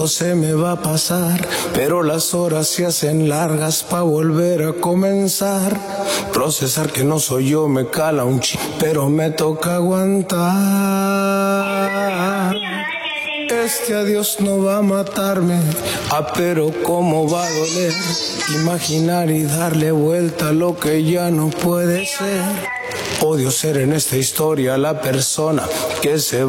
se me va a pasar, pero las horas se hacen largas pa' volver a comenzar. Procesar que no soy yo me cala un pero me toca aguantar. Este adiós no va a matarme, pero cómo va a doler imaginar y darle vuelta a lo que ya no puede ser. Odio ser en esta historia la persona que se va.